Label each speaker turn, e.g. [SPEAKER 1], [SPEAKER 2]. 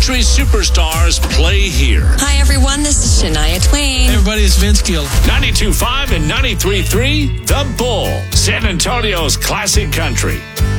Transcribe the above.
[SPEAKER 1] country superstars play here.
[SPEAKER 2] Hi, everyone. This is Shania Twain.
[SPEAKER 3] Hey, everybody, it's Vince Gill.
[SPEAKER 1] 92.5 and 93.3, The Bull, San Antonio's classic country.